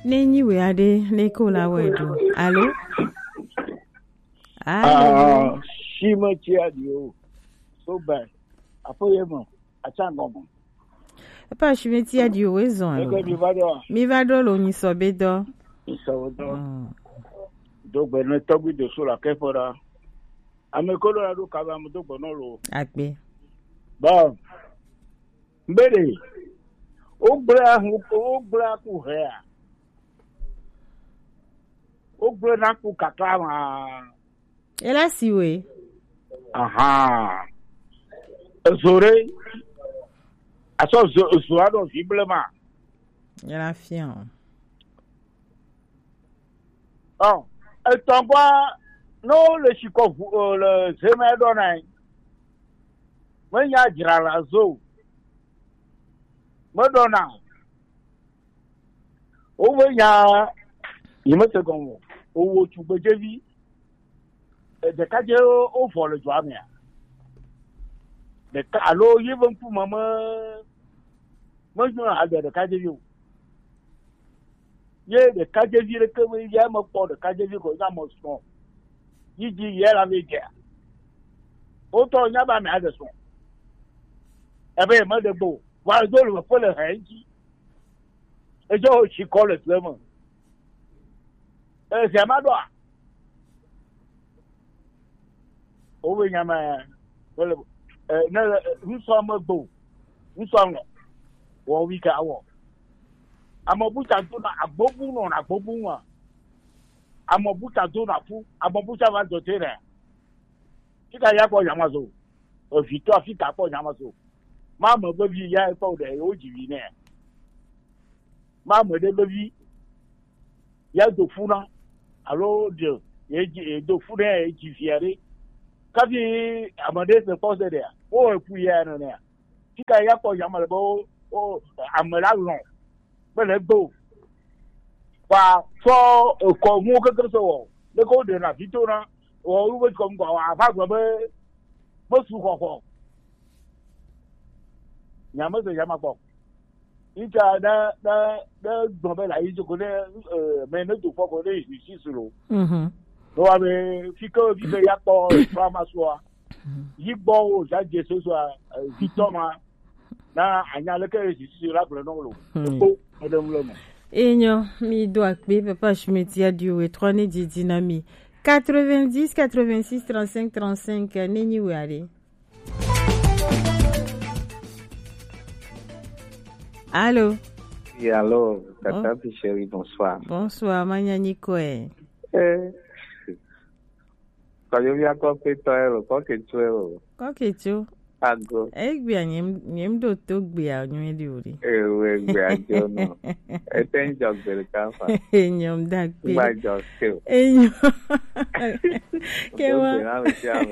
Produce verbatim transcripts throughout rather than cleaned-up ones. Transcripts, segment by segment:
Nenyi we ade nekola wedu. Allô? Ah, shima chia dio. So bad. Apoyemo. Achangomo. Papa shimeti adio wezon. Ego mi vado. Mi vado lo ni sobedo. So do. Do bene tobi de so la kefora. Amekolo la do kaba mo do bono lo. Agbe. Ba. Mbere. O bra hu o bra ku he. O bra na ku kakama. Ela siwe. Aha. Zore. Aso zoado visiblement. Ela fian. Oh, et on voit non le chico le zemedonai. When ya jira zo. Madonna. Over ya yimete gomo. Owo chubejevi. De kaje o for le joamia. De ka alo yevon pu mama. Moi je a de kaje yo. Ye de kaje vi le ke ya mo po de kaje vi ko ya mo so. Yiji ye la me dia. O to nya ba me ade so. Ebe mo de bo. Wa do le fo le hanji. E jo chi ko le zema. E se ma do. O we nya ma le eh na nso mo bo. Nso no. Wo wi ka wo. Amobucha to na agbobu no na agbobu wa. Amobucha to na fu, amobucha va do tere. Kika ya ko yamazo. O fito afita ko yamazo. Mama baby ya ko de o jiwi ne. Mama de baby ya do funa. Alo de ye ji do funa e ji fiare. Kafi amade se pose de. O epu ya no ne. Kika ya ko yamazo o amala lon. Bele go. Wa so ko mu ke ke so. Le ko de na fito na o ru we ko ngwa wa fa gbo be bo su ko ko. Nyama se yama ko. Ita da da da gbo be la yi ko le me ne do fo ko le yi si su lo. Mhm. Do wa be fiko bi be ya to fa ma so. Yi gbo o ja je so so fito ma na anya le ke si si la bre no lo. Ko madame le. Enyo, mi doit be papa Shmeti adio et trois ne di dinami. quatre-vingt-dix, quatre-vingt-six, trente-cinq, trente-cinq, neni we ale. Allô? Oui, allô, Tata oh. Chérie, bonsoir. Bonsoir, Manya Nikoe. Eh, quand je viens à côté de toi, quoi que tu es. Quoi que tu es. Ago. Eh bien, nyem do to gbe a nyu edi ori. Eh we gbe a jo no. E ten jog de ka fa. Enyom da gbe. Ba jo skill. Enyo. Kewa.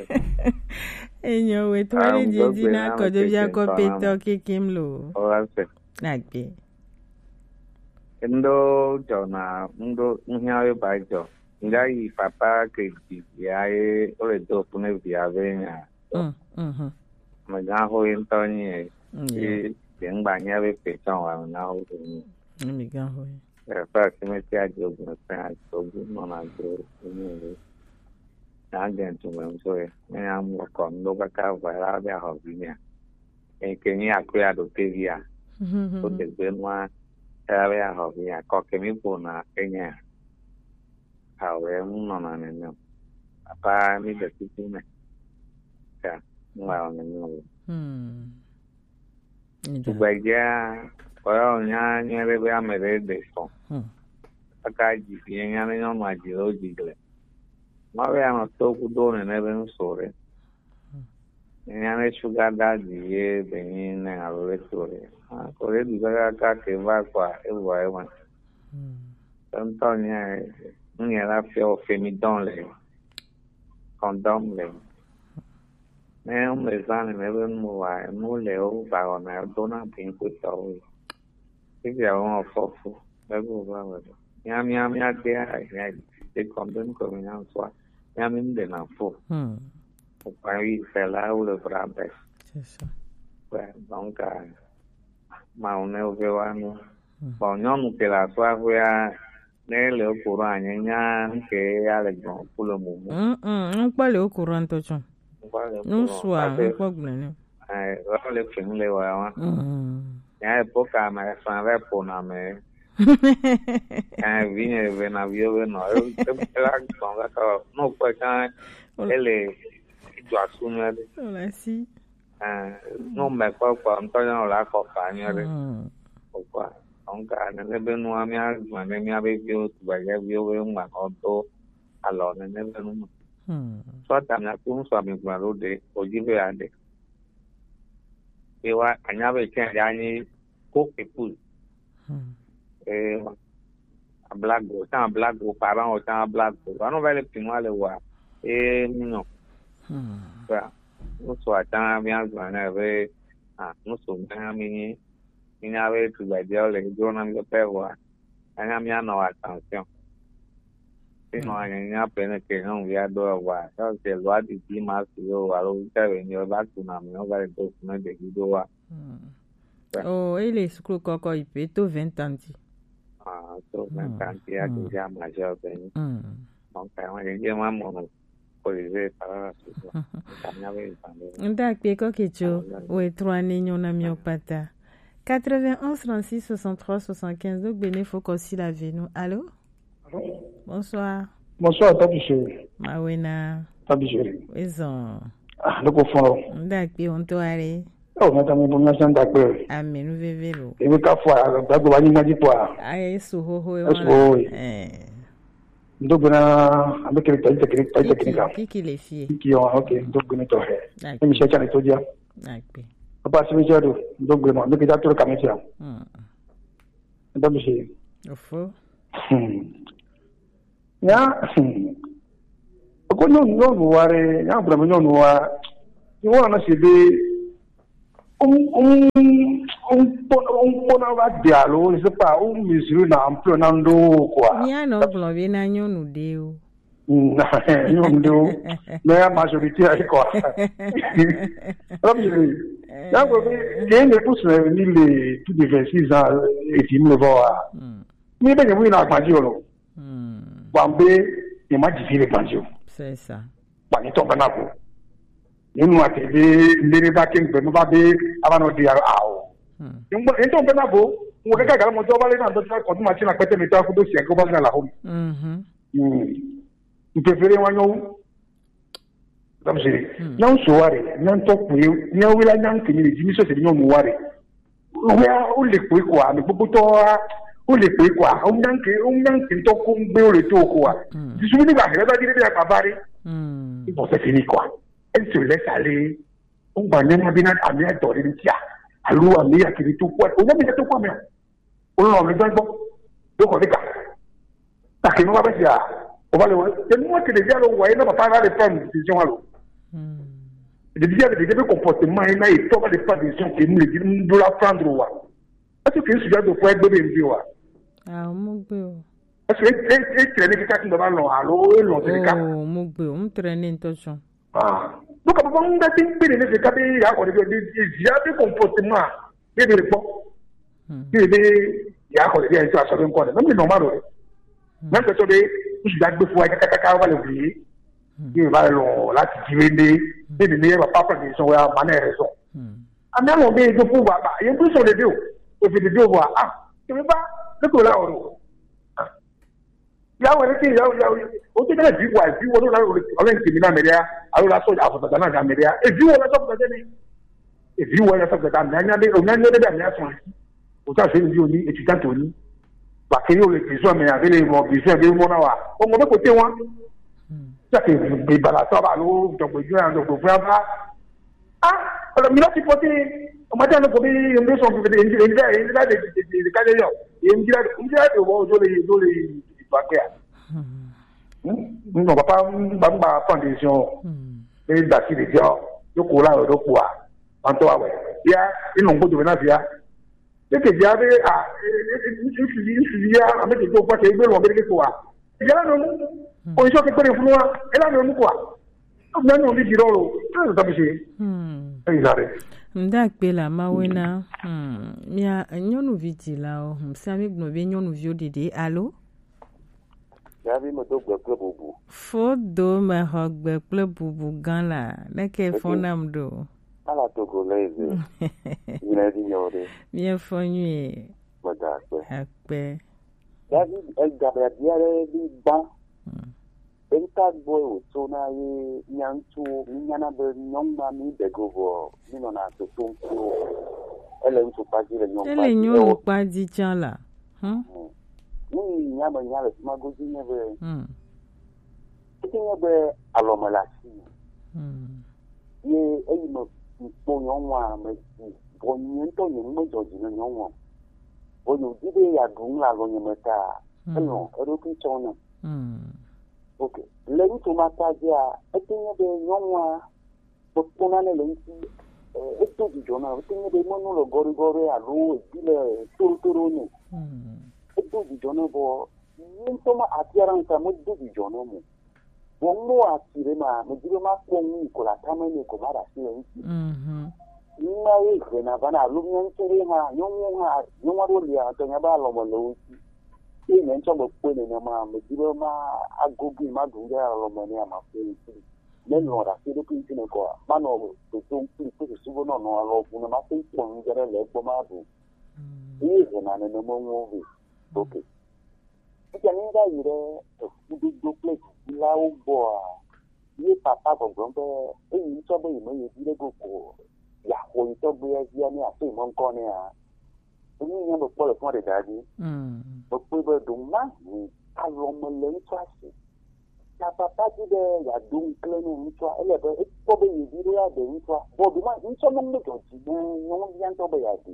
Enyo we to re jiji na ko do ya ko peto kikim lo. Ora se. Na gbe. Endo jo na ndo nhia we ba jo. Ngai papa ke di ya e ore do pune via venya. Mm. Mhm. Mà ra hồi em tôi như thì tiếng bạn nghe về phía trong là nó hồi thì mình ra hồi phải cái mấy cái điều mà phải số bốn mà là điều như thế đã đến chúng mình rồi nên em một con đâu có cao phải là để học gì nhỉ cái cái nhà quê đồ tây gì à tôi được bên ngoài theo về học gì à có cái mấy bộ là cái nhà học em nó là này nhỉ apa mấy được cái này cả vào này nhiều. Hmm. Tubaja, kalau nya nya lebe amere deso. Hmm. Akaji nya nya nya ma jiro jigle. Ma ve ano to kudo ne ne ben sore. Nya ne sugar daddy ye benin ne alo sore. Ah, kore duga ka ke va kwa e wa e wa. Hmm. Tanto nya nya la feo femidon le. Condom le. Nếu người ra thì mấy bên mua vài mua liệu và còn nào tôi nó tiền của tôi cái giờ mà phô phô mấy cô ba rồi nhám nhám nhám kia này để còn đến của mình ăn xóa nhám mình để làm phô một vài xe lao được làm đấy và đóng cả màu nêu kêu ăn bảo nhóm một cái là xóa với ne le courant nya nke ya le gon pour le moment mm on pas le courant to chon non soit on pas glen eh le fin le wa mm ya época ma fa ver pour na me eh viene ven avio ven no te la gonga ka no pa ka ele tu asume hola si eh no me pa pa Antonio la copa nyere kwa onka ne be no amia ma ne mi abe bio tu ba ya bio we ma odo alo ne ne be no hmm so ta na ku so mi gba ro de ojibe ade e wa anya be ken ya ni ko people hmm eh a black go ta black go parent o ta black go no vale pinwa le wa e no hmm ba no so ta mi agba na be ah no so na mi ni na ve tu ba dia le jo na mi pe wa ana mi ana wa attention si no ani na pe ne ke no ya do wa so se lo adi ti ma si o wa lo ta ve ni o ba tu na mi o va do na de do wa oh il est scro coco il peut to vingt ans ah to vingt ans ya que ya ma jo pe donc on est bien moi mon poser para su ta na ve pa ndak pe ko ke jo o e trois niño na mi opata quatre-vingt-onze trente-six soixante-trois soixante-quinze donc bénéfo aussi la nous. Allô? Allô? Bonsoir. Bonsoir, Tabi Chéri. Mawena. Tabi Chéri. Ils-ont. Ah, le confond. D'accord, on t'a allé. Oh, madame, bon, merci d'accord. Ah, mais nous vivons. Et vous, qu'à fois, d'abord, on m'a dit quoi? Ah, et sous ho ho. Oui. Donc, on a avec les techniques, pas techniques. Qui qui les filles? Qui ont, ok, donc, on est au fait. Et Michel Chan est au dia. D'accord. Apa semenjak tu, dok belum, dok kita tu kami siapa? Hmm. Entah mesti. Apa? Hmm. Ya, aku nyon nyon nuare, ya berapa nyon nuar, nyon anak sebe, um um um pon um pon awak dialog, sebab um misru na amplo nando kuah. Ni ano belum bina nyon udeu. Nah, nyon udeu, saya majoriti aja kuah. Tapi donc, il ne pousse ni les tout de vingt-six ans et puis me voir. Mais ben oui na banjo. Hmm. Bambe, il m'a dit le banjo. C'est ça. Ba ni tomba na ko. Ni mu atebe, ndere ba ken be mo ba be abano di awo. Hmm. Ngo en tomba na bo, ngo ka ga mo to ba le na do ko ma chi na pete me ta ko do si ko ba na la ho. Mhm. Hmm. Tu préfères wanyo comme c'est non soirée non top oui non oui là non que ni dis c'est non soirée on a on les quoi quoi mais beaucoup to on les quoi quoi on non que on non que to ko be le to quoi tu souviens pas là va dire bien pas parler bon c'est fini quoi elle se laisse aller on va même bien à bien dormir tiens allô ami à qui tout quoi on a bien tout quoi mais on l'a le dans bon donc on est là ça que nous va faire on va le c'est moi qui déjà le voyez là pas pas de prendre décision alors de dire que le comportement est là et toi pas de décision que nous le nous la prendre wa est-ce que ce genre de point de bébé wa ah mon beau est-ce que est traîner que quand devant long allô long c'est cas oh mon beau on traîne intention ah donc quand on a dit que les cas il y a encore des des comportement et des réponses il y a encore des situations encore même normal même que tu des je dois deux fois caca va l'oublier il va long là tu dis et ne va pas prendre décision à manière raison ah mais on dit que pour voir il y a tout sur les deux et puis les deux voir ah tu veux pas le coup là on ya ouais c'est ya ya on te dit du quoi du on là on est qui na media alors là so ya faut dans la media et du on là so dans des et du on là so dans na nya de on nya de da nya so o ta se ni oni étudiant oni ba ke yo le besoin mais avec les besoins de mon wa on mo côté wa ça que des balades ça va l'eau donc je viens donc voir ah alors mais là tu peux on m'a dit on peut il me sont peut il il il là des des cas de yo il me dit là il me dit là bon je les je les pas clair on va pas pas pas prendre décision et d'aller de dire yo ko la do quoi en toi ouais il y a ils n'ont pas de venir via et que j'avais ah il il y a avec des gens pas que ils veulent on veut quoi il y a non on est sûr que pour nous elle a non quoi non non dit dire ça ça monsieur hmm exact ndakpe la mawena hmm mia nyonu viti la o msami gno be nyonu vio dede allo Javi me do gbe kple bubu. Fo do me xɔ gbe kple bubu gã la. Neke fɔnam do. Ala togo le eze. Yine di nyore. Mie fɔ nyuie. Mada akpe. Akpe. Javi egabra biare di ba. Enta boy o tona ye nyantu nyana be nyongma mi begovo. Mi no na to tonko. Ele ntu paji le nyongma. Ele nyo pa di chan la. Hm? Ni nyama nyale smagoji nyebe. Hm. Iti nyebe alomalashi. Hm. Ye eyi me po nyongwa me bo nyento nyongmo joji no nyongwa. O yo dibe ya dung la lo nyemeta. Elo, ero ki chona. Hm. Okay. Lẹ́yìn tó máa tají à, ẹ ti ń bẹ yọ̀nwá gbogbo náà lẹ́yìn tí ẹ tó jìjọ náà, ẹ ti ń bẹ mọ́nú lọ gọ́rígọ́rí àlọ́ ìbílẹ̀ tórótóró ni. Ẹ tó jìjọ náà bọ̀, yín tó máa àti ara nǹkan mo dé jìjọ náà mu. Wọ́n mú àtìrẹ́ máa, mo jíjọ máa pọ̀ ní ìkọlà táwọn ẹni kò má dà sí lẹ́yìn tí. Nígbà yẹ ìfẹ́ náà bá náà ló ń yẹn kéré ha, yọ̀nwó ha, yọ̀nwá ló lè àtọ̀yìn bá lọ́mọ lọ́wọ́ sí. Ye men chombo kwene na ma mejiro ma agogi ma dunga alomani ama kwene men no ra se do kintine ko ma no to to kli to sugo no no alo kuna ma se ko ngere le ko ma bu ye na ne no mo mo okay ika ninga ire to du do play la o bo ye papa ko gombe e yi to be mo ye dire go ko ya ko to be ya ni ase mo nko ne a ni yan bo polo fun de daji mm bo pe bo dun ma ni alo mo le ntwase ta papa ti de ya dun kle ni ntwa ele be ko be yi dire ya de ntwa bo bi ma nso mo mo to ti no yan to be ya di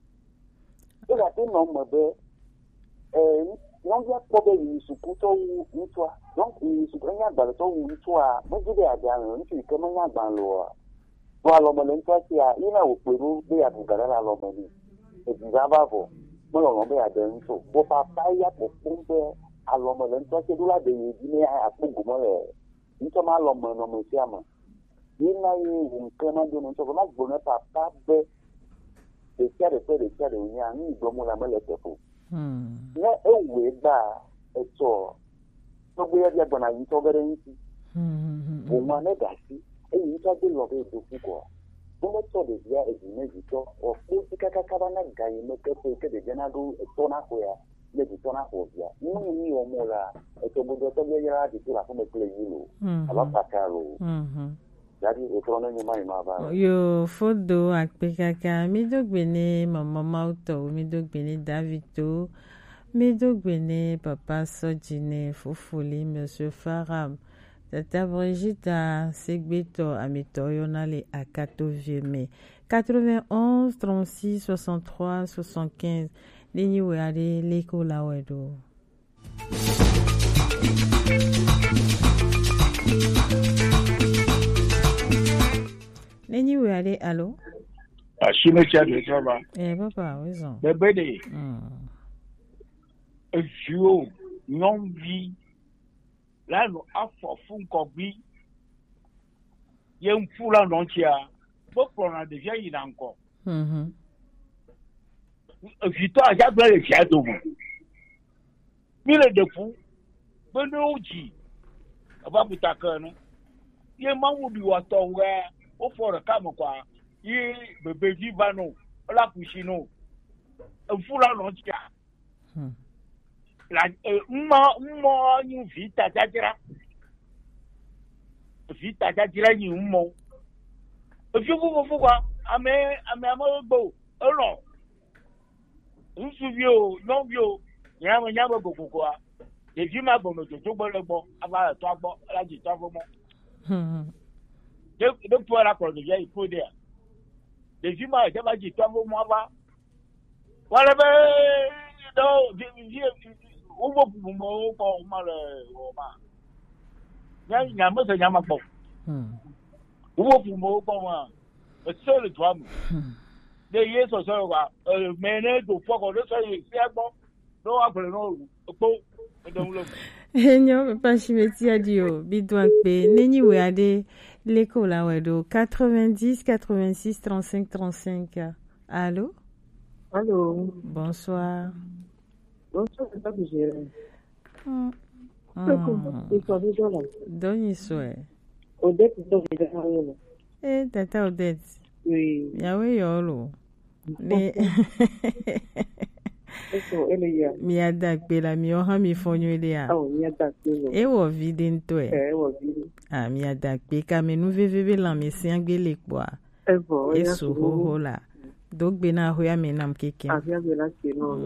e la ti no mo be eh no ya ko be yi su ku to ntwa donc yi su ko nya gba to ntwa mo ji de ada no nti ke mo nya gba lo bo alo mo le ntwase ya ina wo peru be ya bugara la lo mo ni Ezaba vo, mo lo ngombe adenso. Bo papa ya po pombe alomo le nto se dula de yi ni apungu mo le. Nto ma lo mo no mo si ama. Ni na yi nkan na do nto ma gbo na papa be. De kere kere kere ni an do mo la mo le tefo. Hmm. Na ewe ba eto. To bo ya dia bona yi to bere nti. Hmm. Bo ma ne gasi. E yi to de lo be do fuko. Como todo dia é de medito, o política que acaba na ganha, no que foi que de janado tona coia, medito na rovia. Não ni o mola, é que o mundo todo dia de tudo como que ele alo pakalo. Mhm. Jadi o trono ni mai mava. Yo fodo akpekaka mi dogbene mama mauto, mi dogbene Davito, mi dogbene papa Sojine Fofoli, monsieur Faram. Tata Brigitte Segbeto Amito Yonale à Katovieme quatre-vingt-onze trente-six soixante-trois soixante-quinze Lini Weade Leko Lawedo. Lini Weade allô? Ah chine cha de ça. Eh papa, raison. Bébé de. Hmm. Ejo non vie là no afọ fun ko bi ye mfula no chia bo prona de via yi nanko mhm vito aja gbe le chia do mo mi le de fu bo no uji aba butaka no ye ma wu bi wa to we o foro ka mo kwa yi bebe viva no la kushi no mfula no chia mhm la mma mmo nyu vita jajira vita jajira nyu mmo ofufu fufu kwa ame ame amogbo olo nsuvio novio nyama nyama gokoko efi ma gbo mejo to gbo legbo aba to agbo laji to agbo mo hmm de de po la ko de ya ipo de efi ma je ba ji to agbo mo aba wala be do di Ubo bumo ko mare o ma. Ya nya mo se nya ma po. Hmm. Ubo bumo ko ma. E so le to am. De ye so so wa me ne do fo ko do so yi se agbo. Do wa pere no po e do lo. Enyo papa Chimeti adio bidwa pe neni we ade Leko Lawedo quatre-vingt-dix quatre-vingt-six trente-cinq trente-cinq. Allô? Allô. Bonsoir. Bonsoir, c'est pas que j'ai. Donny soe. Odette donc déjà mariée. Eh, tata Odette. Oui. Yawe yolo. Ne. Eso ele ya. Mi adakpe la mi oha mi fonyo ele ya. Ah, mi adakpe lo. E wo vide nto e. Eh, wo vide. Ah, mi adakpe ka me nou veveve lan me se angbele kwa. E vo. E su ho ho la. Dok be na ho ya me nam keke. Ah, ya be la ke no.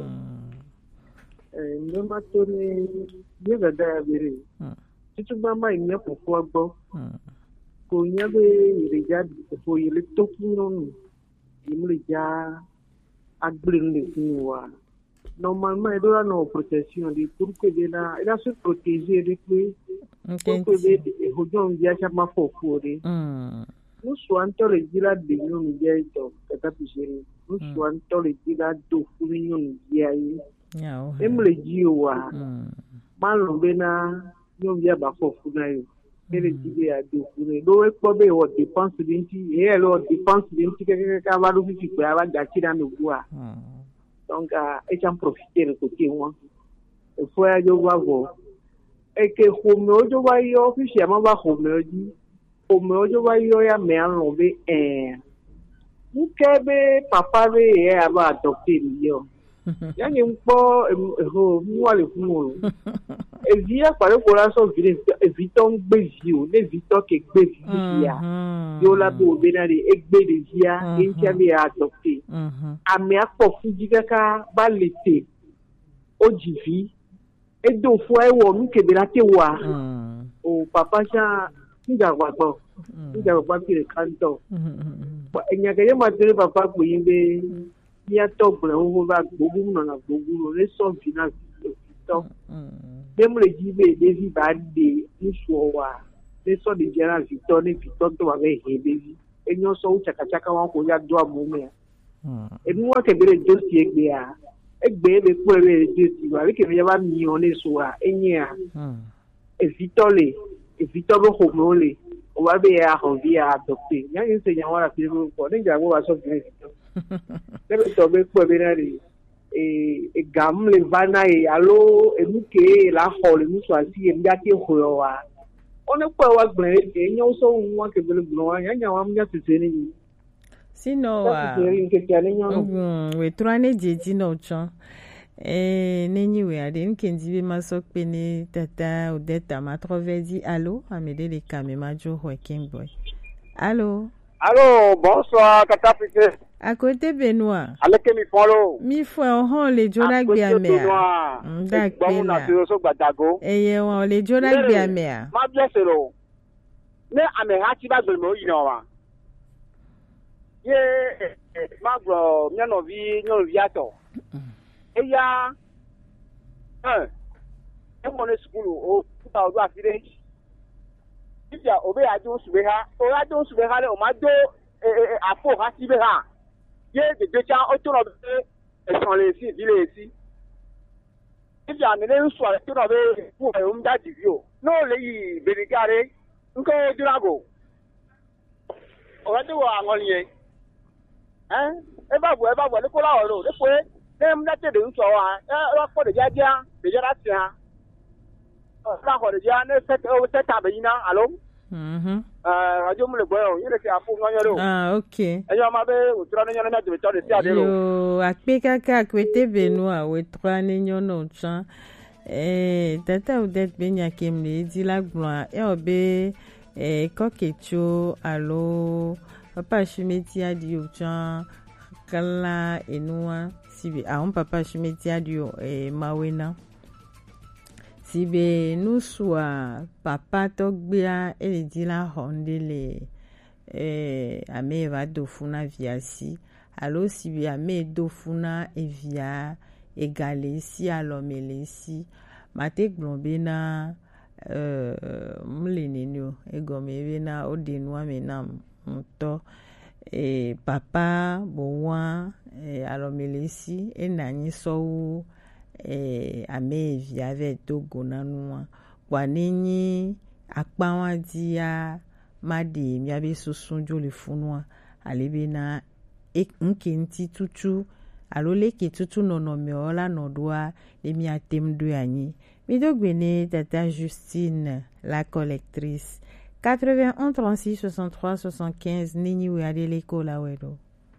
Eh, me ma to ni ye ga da bere. Titu ba ma ime ko fo agbo. Ko nya be ire ja fo ile to kino. Imle ja agbrin le kuwa. Normalement, il doit avoir une protection pour que il a se protéger de que pour que les gens viennent chaque fois pour eux. Nous sommes tous les jours de nous viennent donc c'est pas possible. Nous sommes tous les jours de nous viennent. Même les jours mal bena nous viennent pas pour nous. Et les jours à deux pour nous. Donc pas be o dépense d'inti et alors dépense d'inti que que va nous faire pour avoir gâcher dans nos bois. Donc, et j'en profite de côté moi. Il faut aller voir. Et que comme je vois yo officiellement va comme dit, comme je vois yo ya mais en levé un. Vous qu'ebe papa ve aba adopter yo. Ya ni mpo ho moi le fumo. Et via par le corazon vire eviton bezio, ne viton que bezia. Yo la bo benari egbe de via, intia be adopter. Ame akpo fujika ka ba lete ojivi edo fo e wo mi ke bela te wa o papa sha nga wa bo nga wa bi kanto ba enya ke ma tere papa ko yimbe ya to bre ho ba gogu no na gogu le so fina to dem le jibe de vi ba de ni so wa le so de jera victor ni victor to wa be he de enyo so chaka chaka wa ko ya do amume et nous que les dossiers que ya et be be ko be dossier avec que ya ba mi on est soa enya et vitole et vitole ko mole o ba be ya ho bi ya adopter ya yin se yan wala pe ko ni ja go wa so bi le to be ko be na ri et et gam le vana et allo et nous que la ho le nous soit si ya ti ho wa on ne peut wa gbe e nyo so nwa ke be le gbo ya nya wa mnya tete ni. Sinon, we trane jeji no chon. Eh, neni we ade nkendi be masok pene tata Odette ma trove di allô, amede le kamema jo working boy. Allô. Allô, bonsoir Katafite. À côté Benoît. Avec mi follow. Mi fo on le jona gbe amea. Nda pe la. Eh ye won le jona gbe amea. Ma blessero. Ne ame ha ti ba gbe mo yi no wa. Ye magro miano vi no viato eya eh e mo ne school o ta o do afire ija obe ajo sube ha o ajo sube ha le o ma do eh afo ha sibe ha ye de de cha o to no be e son le si bi le si ija me ne so to no be fu e um da divio no le yi benigare nko durago o ga de wa angol ye eh e ba bu e ba bu le ko la oro le pe dem na te de nso wa e ro ko de jaja de jara ti ha o la ko de ja ne set o set abina alo mhm eh radio mu le gbo o yire ti afu nyo ro ah okay e yo ma be o tra ne nyo na de to de ti ade ro yo akpe kaka kwete Benoît we tra ne nyo no chan eh tata Odette benya kemle di la gloire e obe eh kokecho alo papa Chimeti adio chan kala enua sibe a un papa Chimeti adio e mawena sibe nuswa papa togbea ele dila hondele eh ame va dofuna viasi alo sibe ame dofuna evia egale si alo melesi mate glombena euh mlenenyo egomebena odenwa menam to e papa bowa e alomelesi enanyi so e amevi ave togo nanua kwa ninyi akpawa dia madi miabe susun jole funwa alebe na e nkenti tutu alo leki tutu nonome ola nodua le mi atem do anyi mi do gwene tata Justine la collectrice quatre-vingt-un trente-six soixante-trois soixante-quinze nini we adele ko la wedo.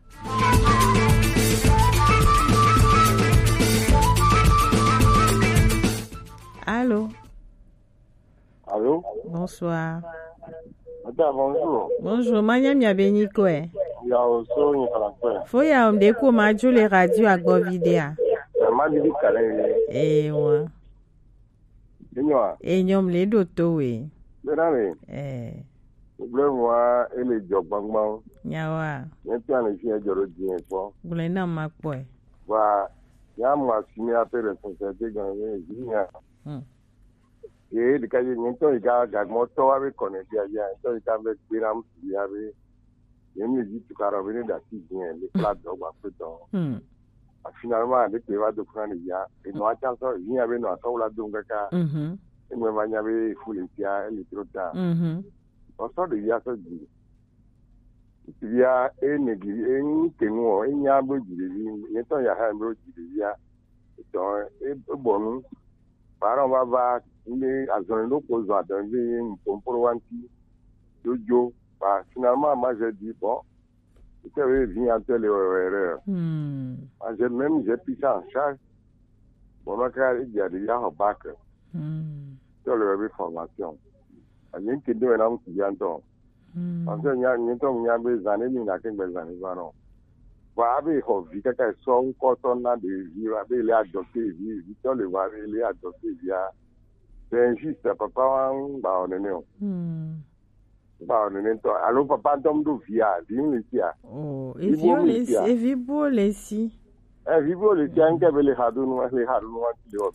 Allô? Allô? Bonsoir. Madame, bonjour. Bonjour, manya mia beniko e. Ya oso ni kalakwe. Fo ya omde ko ma jule radio agbo video. Ma di kale. Eh wa. Enyo. Enyom le do to we. Berare. Eh. Problem wa ele jogbangba. Nyawa. Nti ani fi ejoro din po. Gule na mapo e. Wa ya ma sini apere responsabilité gan we jinya. Hmm. E de kaje nto iga ga moto wa be connect ya ya nto iga be biram ya be yemi ji tu karo be da ti bien le plat do wa pe do. Hmm. Finalement de pe wa do kan ya e no acha so jinya be no so la do ngaka. Mhm. E mo va nya be fulitia e litrota. Mhm. O so de ya so ji. Ya e ne gi e ni kenwo e nya bo ji ni to ya ha bo ji ya. To e bonu para wa va ni azon lo ko zo adan bi npomporo wanti jojo pa finalement ma j'ai dit bon c'était oui vient telle erreur Hmm. j'ai même j'ai pris ça en charge bon ma car il y a déjà au bac Hmm. sur le formation ani ki do na mu ya ndo Hmm. parce que nya ni to nya be zane ni na ken be zane ba no wa be ho vi ka ka so ko to na de vi wa be le adopté vi vi to le wa be le adopté via c'est juste papa wan ba onene o Hmm. ba onene to alo papa dom do via di ni tia Oh, e vi le si, e vi bo le si. e vi bo le tia nke be le hadu no le hadu no le o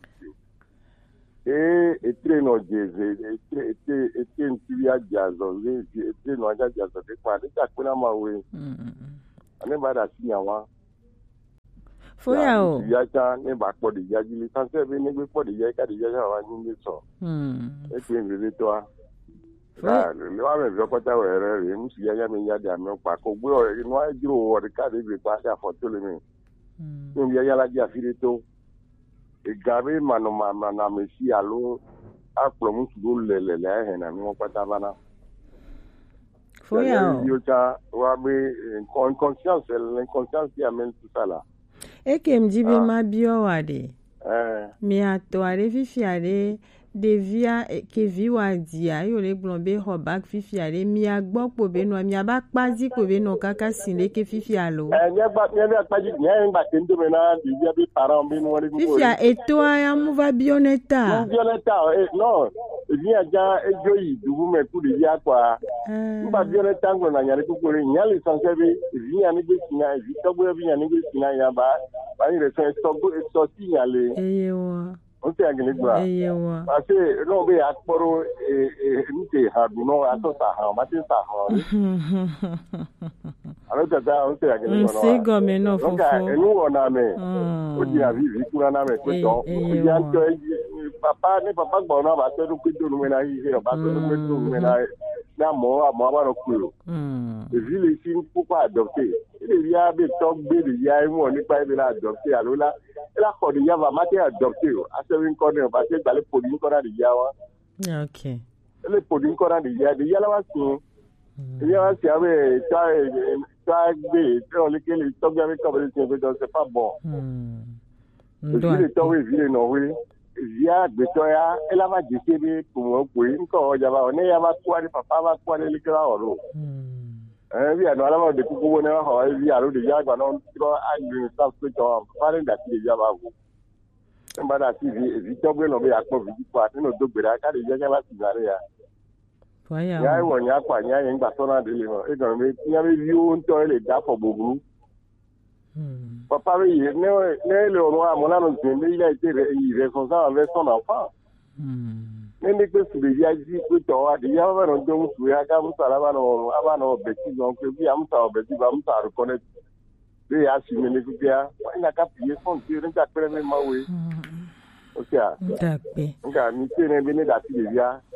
e e tre no jeze e tre e tre e tre ntia jazo le e tre no ja jazo ke kwa de ta kuna ma we Hmm. ane ba da sinya wa Fo ya o. ya ta ne ba po de ya jili san se be ne be po de ya ka de ya wa ni ni so Hmm. e tre be to a Fo ah le wa me ko ta we re re mu si ya ya me ya da me pa ko gbe o no a jiro o de ka de be pa ta fo to le mi Hmm. ni ya ya la ja fi de to e gabe mano ma na me si alo a pro mu su le le le he na mi mo pa ta bana Fo ya o. yo ta wa be con conscience l'inconscience qui amène tout ça là Eke mjibe ma bio wade. eh Mi ato are fifi are devia ke vi wadia yo le glombe ho bak fifi are mi agbo po be no mi aba pazi ko be no kaka sinde ke fifi alo. eh nya ba nya ba pa ji nya ba tendo me na di ya bi parent bi no wale ko Fifi a eto ya mu va bioneta. non violeta eh non via ja e joyi du me ku di ya kwa ba violeta ngo na nya ko ko nya li san se bi via ni bi sina vi to bo via ni bi sina ya ba ba ni re so so so si nya le Eye wa. o se agele gba Eye wa. parce no be akporo e e nte ha du no aso sa ha ma ti sa ha alo tata o se agele no Se gome no fofo. donc enu wona me Mm. o di na vivi kuna na me ko Eh, don eh, o ya wa. to papa ni papa gbo na ba to ku do nu na yi se ba to ku do nu na na mo mo ba ro ku Mm. e vile si ku pa adopter ile ya be to gbe de ya mo ni pa be la adopter alo la la ko de ya va ma te adopter o a se win ko ne ba se gba le po ni ko na de ya wa Okay. le po ni ko na de ya de ya la wa si ya wa si ave ta ta gbe to le ke le to gbe mi ko be se be do c'est pas bon Mm. Ndo le to we vile no we via gbe to ya e la ma je se be ko mo ko nko o ja ba o ne ya ba kwa ni papa ba kwa ni le kra oro Mm. eh vi ano ala ma de ku ko ne ho e vi aro de ya gba no tro agri staff ko to pare da ti ya ba go mba da ti vi vi to gbe no be akpo vi kwa ti no do gbera ka de ya ya ba ti gare ya Fo ya ya o. wo nya kwa nya yin gba so na de le no e gan me nya be vi o nto le da fo boguru Mm. papa be ne ne le o no amona no tin be ya ti responsable avec son enfant Mm. nende pe su de ya ji pe to adi ya ba no do su ya ka mu sala ba no aba no be ti no pe bi am sa be ti ba mu sa ro connect be ya si me ne ku ya ina ka pi fon ti ren ka pere me ma we o sia Dape. nga mi ti ne be ne da ti de ya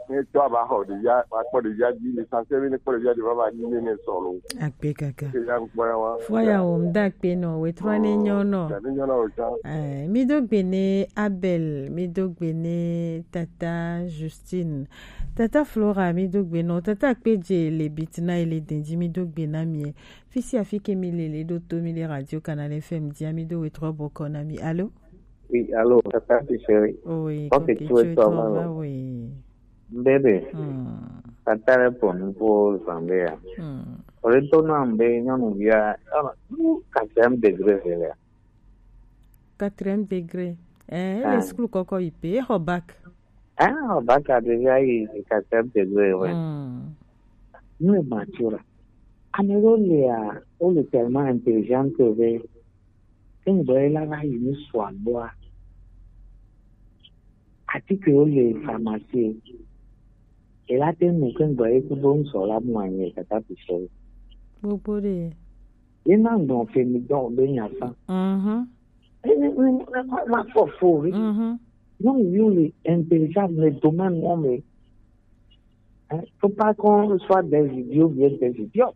ne to ba ho de ya ba ko de ya di ni san se ni ko de ya de ba ba ni ni solo akpe kaka ya ngwa wa foya o mda kpe no we trane nyono ni nyono cha eh mi do gbene Abel mi do gbene tata Justine tata Flora mi do gbene tata kpeje le bitina ile denji mi do gbena mi fisi afike mi lele do to mi le radio Canal F M dia mi do we trois bokona mi allô. Oui, allô, tata chérie. Oui, ok, tu es toi, oui. Bébé, hmm. tata répond pour Zambia. Hmm. Retourne en bé, non, il y a quatrième degré, c'est là. Quatrième degré. Eh, ah. L'esclou coco I P, et au bac. Ah, au bac a déjà eu quatrième degré, oui. Hmm. Nous, mature. Améro, il y a, on est tellement intelligent que, quand on doit là, il nous soit bois. Ati que les pharmacies et là t'es nous quand doit être bon sur la moyenne ça t'a piché beaucoup de et non donc fait mi donc ben ya ça mhm et ma for for mhm non il est intelligent le domaine on mais hein faut pas qu'on soit des idiots bien des idiots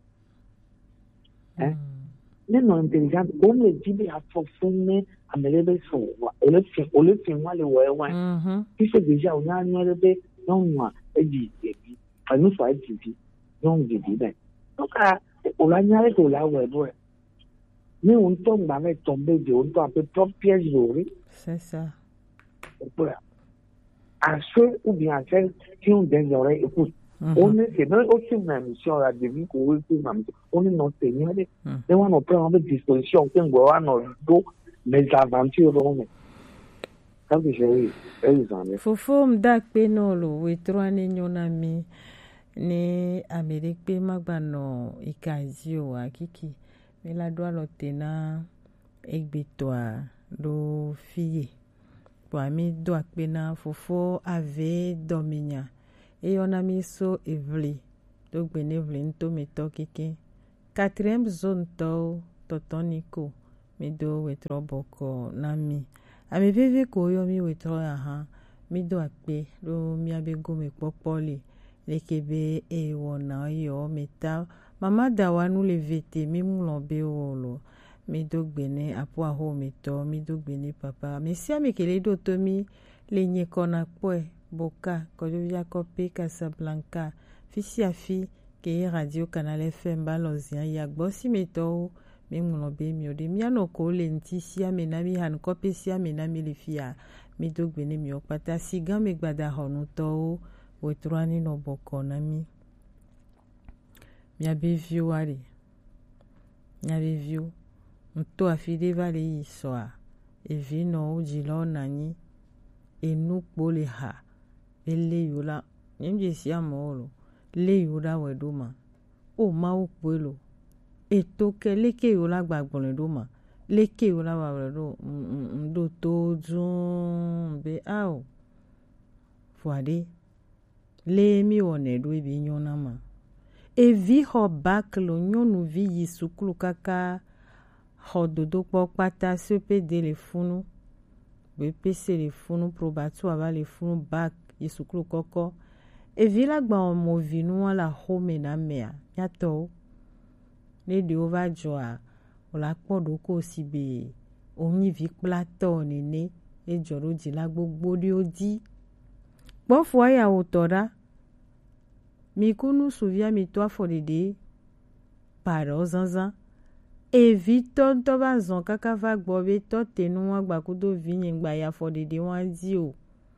hein mais non intelligent comme le dit à former amelebe so ole fin ole fin wale we wan mhm qui fait déjà on a nyelebe non moi e di e bi anu so e di non di di ben donc à on a nyale to la we do mais on tombe ba me tomber de on doit peu trop piège lori c'est ça voilà à ceux ou bien à celles qui ont des oreilles écoute on est c'est même aussi même sur la devine qu'on peut même on est non seigneur de on on prend avec disposition qu'on voit non do mes aventures donc quand j'ai eu fofo mda kpe no lo we troane nyona mi ne Amérique pe magbano ikazi o akiki me la doa lo tena egbetoa do fille kwa mi do akpe na fofo ave dominia e ona mi so evli do gbene evli nto me to kiki quatrième zone to totoniko mi do wetro boko na mi ami vivi ko yo mi wetro aha mi do akpe do mi abego me popoli lekebe e wona yo meta mama da wanu le vete mi mulombe wolo mi do gbene apo aho mi to mi do gbene papa mi si ami kele do to mi le nye kona poe boka ko do ya kope Casablanca fisi afi ke radio Canal F M balozia ya gbosi mi to mi mulombe mi ode mi ano ko le nti si amena mi han kope si amena mi le fia mi do gbene mi opata si gan me gbada honu to wetrani no boko na mi mi abevio wari mi abevio nto afide vale isoa evino ujilo nani enukpo le ha ele yola nimje si amolo le yola weduma o ma ukpelo eto ke leke yola gbagbon doma leke yola wa do ndo to dun be ao fuade le mi one do bi nyona ma e vi ho back lo nyonu vi yisukulu kaka ho dodo po pata sepe de le funu be pese le funu probatu ava le funu back yisukulu koko e vi la gba omo vinu la home na mea yato le de ova joa o la podo ko sibe oni vi plato nene e joro di la gbogbo ri odi Bofo ya utora mikunu suvia mitwa foride para zanzan evito to bazon kaka va gbobe to tenu wa gbakudo vinyin gba ya foride wan di o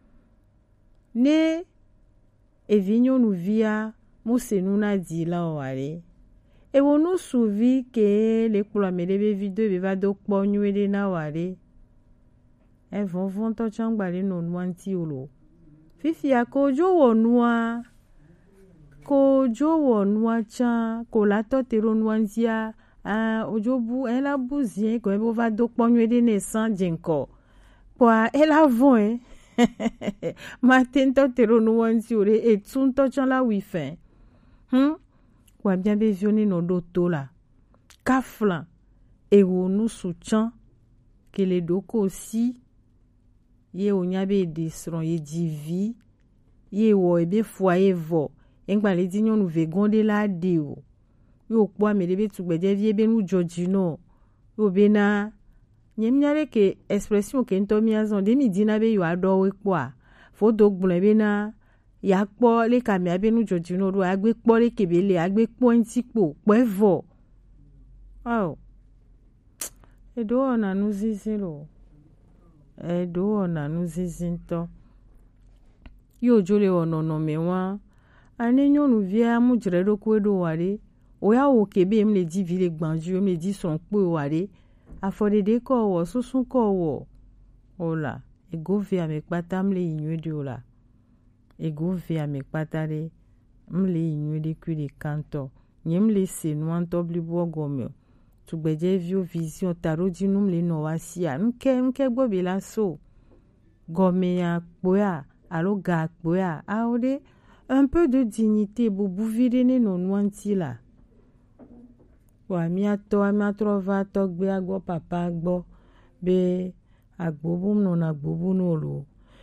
ne evinyo nu via musenu na di la ware e wonu suvi ke le kula melebe video be va do ponyu ede na ware e von von to changba le no nwanti olo fifi akojo wonua kojo wonua cha kolato tero nwanzia ah ojobu ela buzie ko ebo va do ponyu ede ne san jenko kwa ela von eh matento tero nwanzi ore etunto chan la wifen hm kwa bien be vioni no doto la kaflan e wonu suchan kele doko si ye onyabe disron ye divi ye wo ebe foyer vo engba le di nyɔnu ve gonde la de o yo kpɔ ame ɖe be tugbedzevi ebe nu dzɔdzi no yo bena nye mia ɖe ke expression ke ŋutɔ miazɔ ɖe mi dina be yewoaɖɔ wo kpɔa fodo gblɔe bena ya kpɔ le ka mea be nu dzɔdzi no ɖo agbe kpɔ le ke be le agbe kpɔ ŋuti kpo kpɔe vɔ oh eɖewo wɔna nuzizi lo eɖewo wɔna nuzizi ŋutɔ yo dzo le wɔ nɔnɔme wa ane nyɔnuvia mu dzre ɖokui ɖo wa ɖe o ya wo ke be em le di vi le gbãdzi em le di srɔ̃ kpɔe wa ɖe afɔɖeɖe kɔ wɔ susu kɔ wɔ o la ego ve ame kpata m le yi nyuie ɖe o la ego ve ame kpata ɖe m le yi nyuie ɖe kui ɖeka ŋutɔ nye m le se nua ŋutɔ blibo gɔme tugbedzeviwo vision taɖodzi nu m le nɔ wa sia nke nke gbɔ be la so gɔmea kpoa alo ga kpoa awo ɖe un peu de dignité bubuvi ɖe ne nɔ nua ŋuti la wa miatɔ miatrɔ va tɔgbea gbɔ papa gbɔ be agbobu nɔna agbobu no lo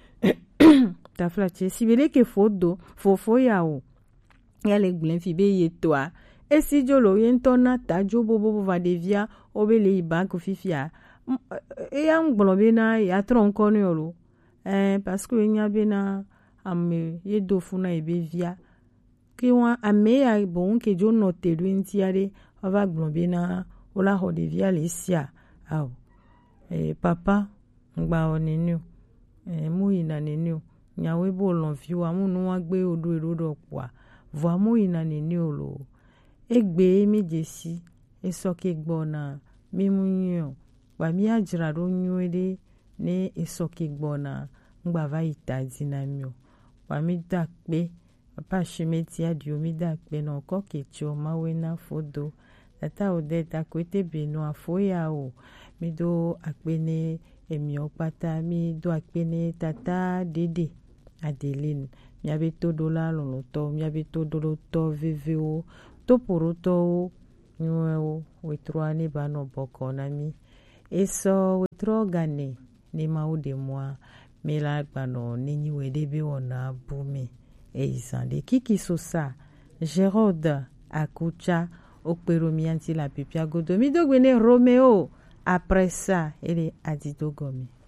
tafla tse si be ke fodo fofo ya o ya le gblẽ fi be ye toa esi dzo lo ye ŋutɔ na ta dzo bobo va ɖevia wo be le yi bank fifia eya ŋgblɔ bena ya trɔ ŋkɔ ne lo eh parce que enya bena ame ye do funa ebe via ke wa ame ya bon ke dzo no te do ntia de va gblɔ bena wala xɔ ɖevia le sia awo eh papa ngba o nenio eh mu yina nenio nyawe bo lɔnviwo amu nu wa gbe o do eɖo ɖo kpoa vɔ amu yina nenio lo egbe mi dzesi esɔ ke gbɔna mi mu nyuie wa mi adzra ɖo nyuie ɖe ne esɔ ke gbɔna ngba va yi ta di na mi o wa mi da kpe papa shimeti adio mi da kpe no ko ke tso mawe na fodo tata o de ta ko te be no afoya o mi do akpene emi okpata mi do akpene tata dede Adeline mi abe to do la loloto mi abe to do lo to veveo to poroto nyuo wetro ne ba no boko na mi eso wetro gane ne ma o de moi me la gbano ni ni we de be ona bumi e izande kiki sosa Gérald Akucha okpero mi anti la pipia godo mi do gbene Romeo après ça ele adidogomi